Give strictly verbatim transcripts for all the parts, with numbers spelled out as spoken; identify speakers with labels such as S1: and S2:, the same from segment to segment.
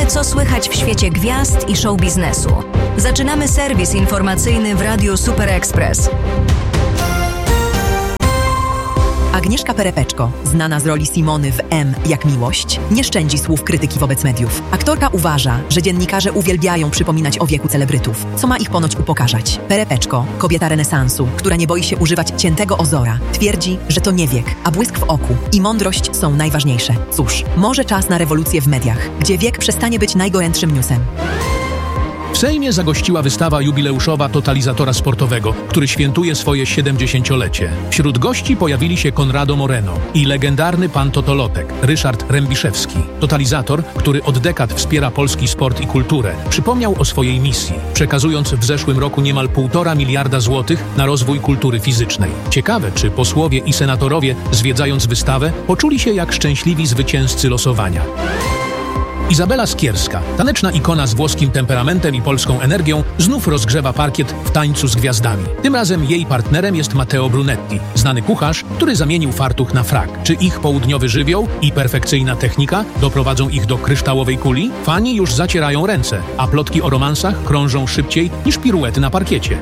S1: Sprawdzamy, co słychać w świecie gwiazd i show biznesu. Zaczynamy serwis informacyjny w Radiu Super Express.
S2: Agnieszka Perepeczko, znana z roli Simony w M jak miłość, nie szczędzi słów krytyki wobec mediów. Aktorka uważa, że dziennikarze uwielbiają przypominać o wieku celebrytów, co ma ich ponoć upokarzać. Perepeczko, kobieta renesansu, która nie boi się używać ciętego ozora, twierdzi, że to nie wiek, a błysk w oku i mądrość są najważniejsze. Cóż, może czas na rewolucję w mediach, gdzie wiek przestanie być najgorętszym newsem.
S3: W Sejmie zagościła wystawa jubileuszowa Totalizatora Sportowego, który świętuje swoje siedemdziesięciolecie. Wśród gości pojawili się Conrado Moreno i legendarny pan Totolotek, Ryszard Rębiszewski. Totalizator, który od dekad wspiera polski sport i kulturę, przypomniał o swojej misji, przekazując w zeszłym roku niemal półtora miliarda złotych na rozwój kultury fizycznej. Ciekawe, czy posłowie i senatorowie, zwiedzając wystawę, poczuli się jak szczęśliwi zwycięzcy losowania. Izabela Skierska, taneczna ikona z włoskim temperamentem i polską energią, znów rozgrzewa parkiet w tańcu z gwiazdami. Tym razem jej partnerem jest Matteo Brunetti, znany kucharz, który zamienił fartuch na frak. Czy ich południowy żywioł i perfekcyjna technika doprowadzą ich do kryształowej kuli? Fani już zacierają ręce, a plotki o romansach krążą szybciej niż piruety na parkiecie.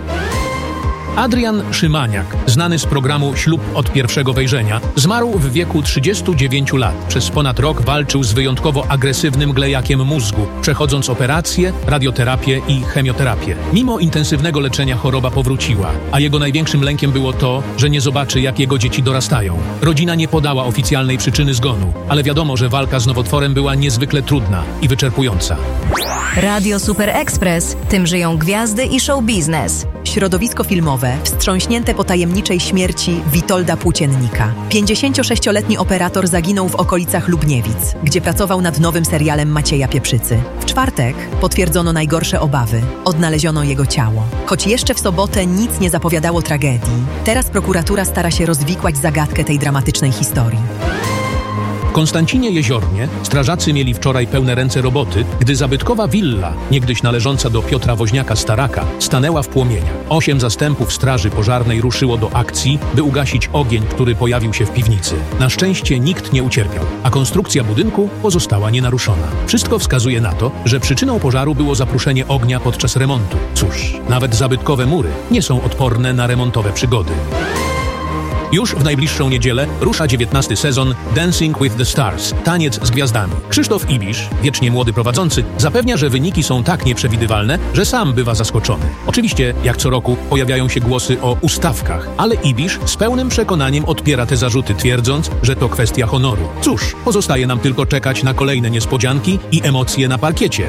S3: Adrian Szymaniak, znany z programu Ślub od pierwszego wejrzenia, zmarł w wieku trzydziestu dziewięciu lat. Przez ponad rok walczył z wyjątkowo agresywnym glejakiem mózgu, przechodząc operacje, radioterapię i chemioterapię. Mimo intensywnego leczenia choroba powróciła, a jego największym lękiem było to, że nie zobaczy, jak jego dzieci dorastają. Rodzina nie podała oficjalnej przyczyny zgonu, ale wiadomo, że walka z nowotworem była niezwykle trudna i wyczerpująca.
S1: Radio Super Express, tym żyją gwiazdy i show biznes.
S2: Środowisko filmowe wstrząśnięte po tajemniczej śmierci Witolda Płóciennika. pięćdziesięciosześcioletni operator zaginął w okolicach Lubniewic, gdzie pracował nad nowym serialem Macieja Pieprzycy. W czwartek potwierdzono najgorsze obawy. Odnaleziono jego ciało. Choć jeszcze w sobotę nic nie zapowiadało tragedii, teraz prokuratura stara się rozwikłać zagadkę tej dramatycznej historii.
S3: W Konstancinie Jeziornie strażacy mieli wczoraj pełne ręce roboty, gdy zabytkowa willa, niegdyś należąca do Piotra Woźniaka-Staraka, stanęła w płomieniach. Osiem zastępów straży pożarnej ruszyło do akcji, by ugasić ogień, który pojawił się w piwnicy. Na szczęście nikt nie ucierpiał, a konstrukcja budynku pozostała nienaruszona. Wszystko wskazuje na to, że przyczyną pożaru było zapruszenie ognia podczas remontu. Cóż, nawet zabytkowe mury nie są odporne na remontowe przygody. Już w najbliższą niedzielę rusza dziewiętnasty sezon Dancing with the Stars – Taniec z gwiazdami. Krzysztof Ibisz, wiecznie młody prowadzący, zapewnia, że wyniki są tak nieprzewidywalne, że sam bywa zaskoczony. Oczywiście, jak co roku, pojawiają się głosy o ustawkach, ale Ibisz z pełnym przekonaniem odpiera te zarzuty, twierdząc, że to kwestia honoru. Cóż, pozostaje nam tylko czekać na kolejne niespodzianki i emocje na parkiecie.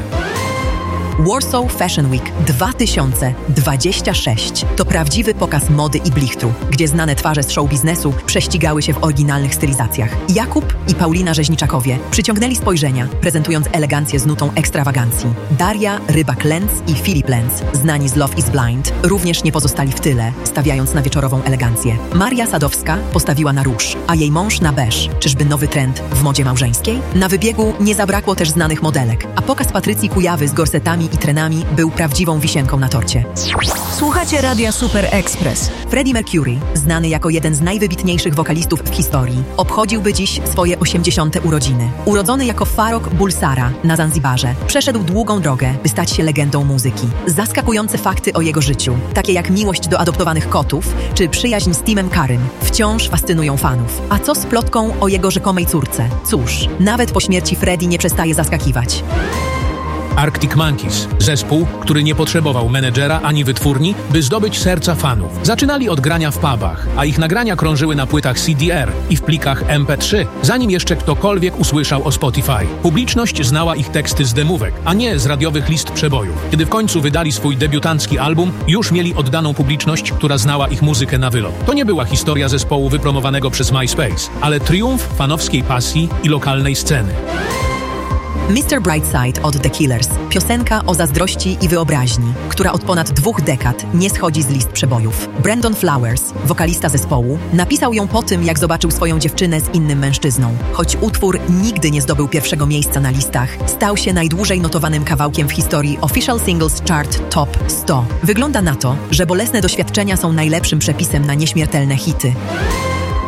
S2: Warsaw Fashion Week dwa tysiące dwudziesty szósty to prawdziwy pokaz mody i blichtru, gdzie znane twarze z show biznesu prześcigały się w oryginalnych stylizacjach. Jakub i Paulina Rzeźniczakowie przyciągnęli spojrzenia, prezentując elegancję z nutą ekstrawagancji. Daria Rybak-Lenz i Filip Lenz, znani z Love is Blind, również nie pozostali w tyle, stawiając na wieczorową elegancję. Maria Sadowska postawiła na róż, a jej mąż na beż. Czyżby nowy trend w modzie małżeńskiej? Na wybiegu nie zabrakło też znanych modelek, a pokaz Patrycji Kujawy z gorsetami i trenami był prawdziwą wisienką na torcie.
S1: Słuchacie Radia Super Express.
S2: Freddie Mercury, znany jako jeden z najwybitniejszych wokalistów w historii, obchodziłby dziś swoje osiemdziesiąte urodziny. Urodzony jako Farrokh Bulsara na Zanzibarze, przeszedł długą drogę, by stać się legendą muzyki. Zaskakujące fakty o jego życiu, takie jak miłość do adoptowanych kotów czy przyjaźń z Timem Currym, wciąż fascynują fanów. A co z plotką o jego rzekomej córce? Cóż, nawet po śmierci Freddie nie przestaje zaskakiwać.
S3: Arctic Monkeys, zespół, który nie potrzebował menedżera ani wytwórni, by zdobyć serca fanów. Zaczynali od grania w pubach, a ich nagrania krążyły na płytach C D R i w plikach M P trzy, zanim jeszcze ktokolwiek usłyszał o Spotify. Publiczność znała ich teksty z demówek, a nie z radiowych list przebojów. Kiedy w końcu wydali swój debiutancki album, już mieli oddaną publiczność, która znała ich muzykę na wylot. To nie była historia zespołu wypromowanego przez MySpace, ale triumf fanowskiej pasji i lokalnej sceny.
S2: mister Brightside od The Killers. Piosenka o zazdrości i wyobraźni, która od ponad dwóch dekad nie schodzi z list przebojów. Brandon Flowers, wokalista zespołu, napisał ją po tym, jak zobaczył swoją dziewczynę z innym mężczyzną. Choć utwór nigdy nie zdobył pierwszego miejsca na listach, stał się najdłużej notowanym kawałkiem w historii Official Singles Chart Top sto. Wygląda na to, że bolesne doświadczenia są najlepszym przepisem na nieśmiertelne hity.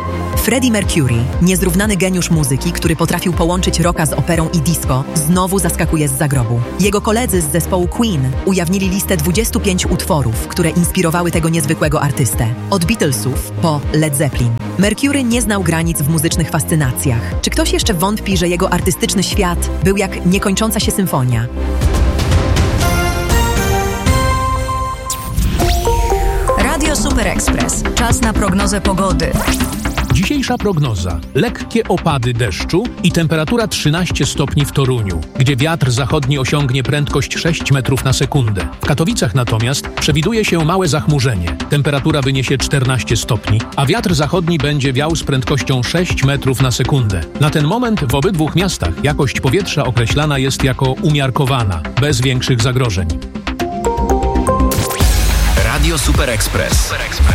S2: Freddie Mercury, niezrównany geniusz muzyki, który potrafił połączyć rocka z operą i disco, znowu zaskakuje z zagrobu. Jego koledzy z zespołu Queen ujawnili listę dwudziestu pięciu utworów, które inspirowały tego niezwykłego artystę. Od Beatlesów po Led Zeppelin. Mercury nie znał granic w muzycznych fascynacjach. Czy ktoś jeszcze wątpi, że jego artystyczny świat był jak niekończąca się symfonia?
S1: Radio Super Express. Czas na prognozę pogody.
S3: Dzisiejsza prognoza. Lekkie opady deszczu i temperatura trzynaście stopni w Toruniu, gdzie wiatr zachodni osiągnie prędkość sześć metrów na sekundę. W Katowicach natomiast przewiduje się małe zachmurzenie. Temperatura wyniesie czternaście stopni, a wiatr zachodni będzie wiał z prędkością sześć metrów na sekundę. Na ten moment w obydwu miastach jakość powietrza określana jest jako umiarkowana, bez większych zagrożeń.
S4: Radio Super Express.